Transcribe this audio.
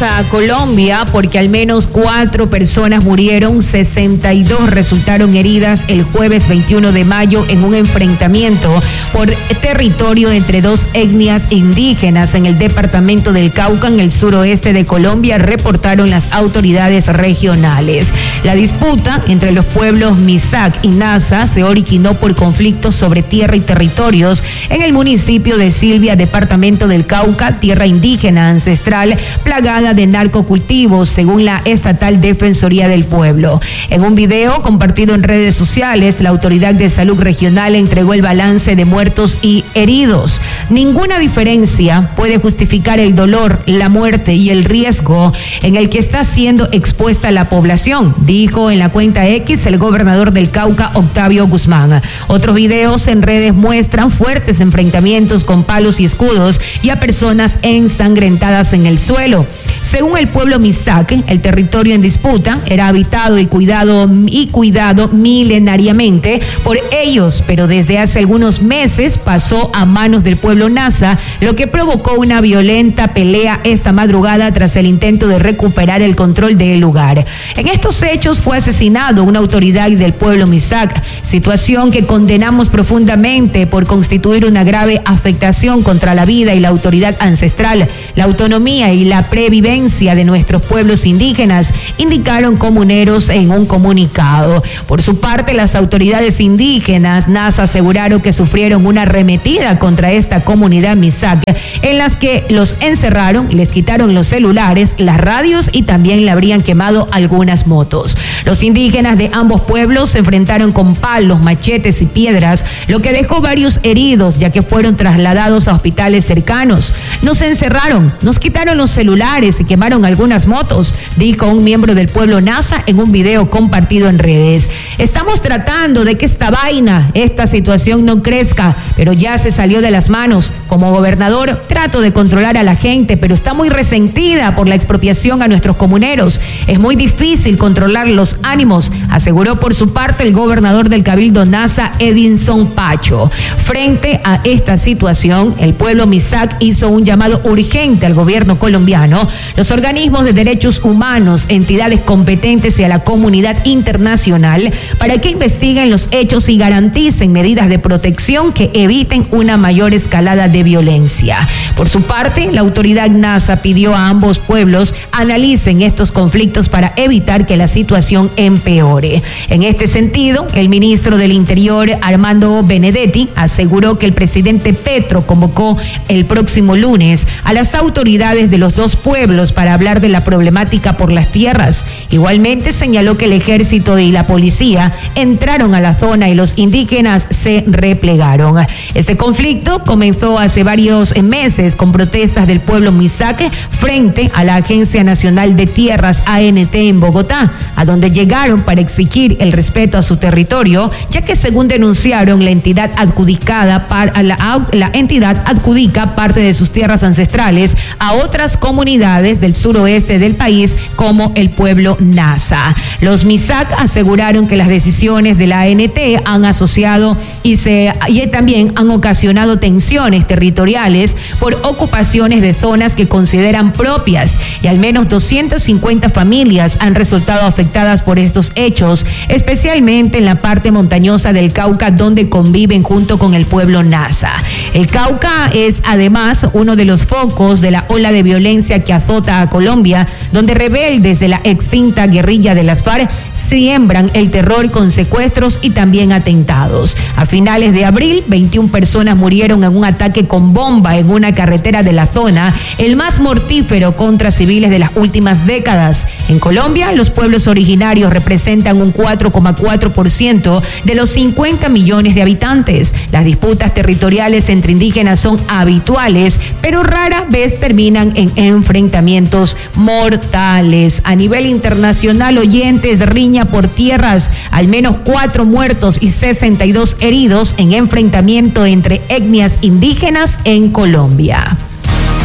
Vamos a Colombia porque al menos 4 personas murieron, 62 resultaron heridas el jueves 21 de mayo en un enfrentamiento por territorio entre dos etnias indígenas en el departamento del Cauca, en el suroeste de Colombia, reportaron las autoridades regionales. La disputa entre los pueblos Misak y Nasa se originó por conflictos sobre tierra y territorios en el municipio de Silvia, departamento del Cauca, tierra indígena ancestral plagada de narcocultivos, según la estatal Defensoría del Pueblo. En un video compartido en redes sociales, la autoridad de salud regional entregó el balance de muertos y heridos. Ninguna diferencia puede justificar el dolor, la muerte y el riesgo en el que está siendo expuesta la población, dijo en la cuenta X el gobernador del Cauca, Octavio Guzmán. Otros videos en redes muestran fuertes enfrentamientos con palos y escudos y a personas ensangrentadas en el suelo. Según el pueblo Misak, el territorio en disputa era habitado y cuidado milenariamente por ellos, pero desde hace algunos meses pasó a manos del pueblo Nasa, lo que provocó una violenta pelea esta madrugada tras el intento de recuperar el control del lugar. En estos hechos fue asesinado una autoridad del pueblo Misak, situación que condenamos profundamente por constituir una grave afectación contra la vida y la autoridad ancestral, la autonomía y la previvencia de nuestros pueblos indígenas, indicaron comuneros en un comunicado. Por su parte, las autoridades indígenas Nasa aseguraron que sufrieron una arremetida contra esta comunidad Misak, en las que los encerraron, les quitaron los celulares, las radios y también le habrían quemado algunas motos. Los indígenas de ambos pueblos se enfrentaron con palos, machetes y piedras, lo que dejó varios heridos, ya que fueron trasladados a hospitales cercanos. Nos encerraron, nos quitaron los celulares y quemaron algunas motos, dijo un miembro del pueblo Nasa en un video compartido en redes. Estamos tratando de que esta situación no crezca, pero ya se salió de las manos. Como gobernador trato de controlar a la gente, pero está muy resentida por la expropiación a nuestros comuneros. Es muy difícil controlar los ánimos, aseguró por su parte el gobernador del Cabildo Nasa, Edinson Pacho. Frente a esta situación, el pueblo Misak hizo un llamado urgente al gobierno colombiano, los organismos de derechos humanos, entidades competentes y a la comunidad internacional para que investiguen los hechos y garanticen medidas de protección que eviten una mayor escalada de violencia. Por su parte, la autoridad Nasa pidió a ambos pueblos analicen estos conflictos para evitar que la situación empeore. En este sentido, el ministro del Interior, Armando Benedetti, aseguró que el presidente Petro convocó el próximo lunes a las autoridades de los dos pueblos para hablar de la problemática por las tierras. Igualmente señaló que el ejército y la policía entraron a la zona y los indígenas se replegaron. Este conflicto comenzó hace varios meses con protestas del pueblo Misak frente a la Agencia Nacional de Tierras, ANT, en Bogotá, a donde llegaron para exigir el respeto a su territorio, ya que según denunciaron la entidad la entidad adjudica parte de sus tierras ancestrales a otras comunidades del suroeste del país, como el pueblo Nasa. Los Misak aseguraron que las decisiones de la ANT han asociado y también han ocasionado tensiones territoriales por ocupaciones de zonas que consideran propias, y al menos 250 familias han resultado afectadas por estos hechos, especialmente en la parte montañosa del Cauca, donde conviven junto con el pueblo Nasa. El Cauca es además uno de los focos de la ola de violencia que azota a Colombia, donde rebeldes de la extinta guerrilla de las FARC siembran el terror con secuestros y también atentados. A finales de abril, 21 personas murieron en un ataque con bomba en una carretera de la zona, el más mortífero contra civiles de las últimas décadas. En Colombia, los pueblos originarios representan un 4,4% de los 50 millones de habitantes. Las disputas territoriales entre indígenas son habituales, pero rara vez terminan en enfrentamientos mortales. A nivel internacional, oyentes, riña por tierras, al menos 4 muertos y 62 heridos en enfrentamiento entre etnias indígenas en Colombia.